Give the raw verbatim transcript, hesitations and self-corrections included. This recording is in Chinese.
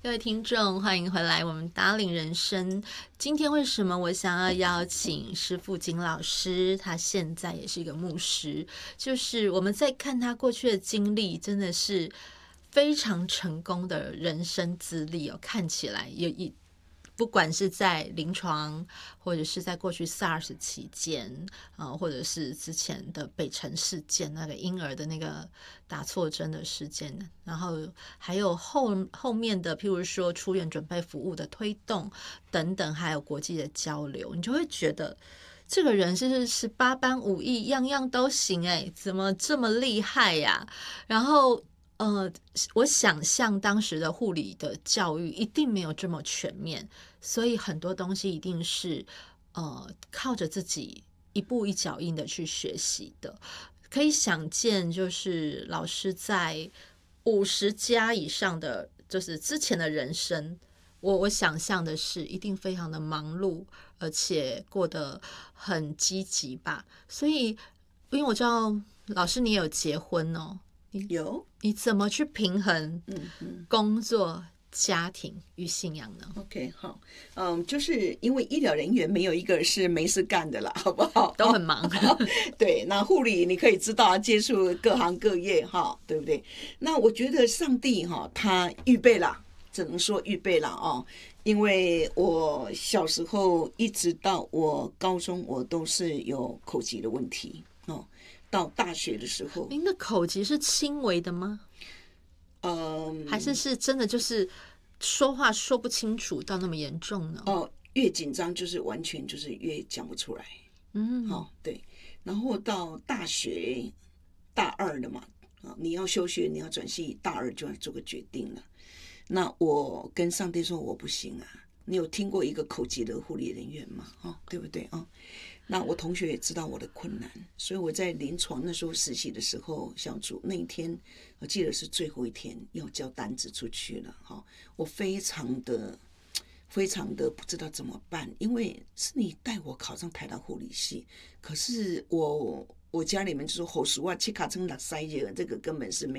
各位听众，欢迎回来，我们打领人生。今天为什么我想要邀请师父金老师？他现在也是一个牧师，就是我们在看他过去的经历，真的是非常成功的人生资历哦，看起来有一。不管是在临床，或者是在过去 SARS 期间，呃，或者是之前的北辰事件那个婴儿的那个打错针的事件，然后还有后后面的，譬如说出院准备服务的推动等等，还有国际的交流，你就会觉得这个人是十八般武艺，样样都行哎，怎么这么厉害呀？然后。呃，我想象当时的护理的教育一定没有这么全面，所以很多东西一定是呃靠着自己一步一脚印的去学习的。可以想见，就是老师在五十加以上的，就是之前的人生，我我想象的是一定非常的忙碌，而且过得很积极吧。所以，因为我知道老师你也有结婚哦。 有， 你怎么去平衡工作、家庭与信仰呢 ？OK， 好，嗯，就是因为医疗人员没有一个是没事干的啦，好不好？ 都很忙。 对，那护理你可以知道接触各行各业哈，对不对？那我觉得上帝哈，他预备了，只能说预备了哦。因为我小时候一直到我高中，我都是有口疾的问题哦。到大学的时候， 您的口疾是轻微的吗？ 嗯， 还是是真的就是说话说不清楚到那么严重呢？ 哦，越紧张就是完全就是越讲不出来。 嗯， 好、哦，对。然后到大学大二了嘛，啊，你要休学，你要转系，大二就要做个决定了。那我跟上帝说我不行啊。你有听过一个口疾的护理人员吗？哦，对不对啊？哦，那我同学也知道我的困难，所以我在临床那时候实习的时候，小组那一天，我记得是最后一天要交单子出去了，哈，我非常的、非常的不知道怎么办，因为是你带我考上台大护理系，可是我我家里面就说后书啊，七卡称拉塞热，这个根本是没。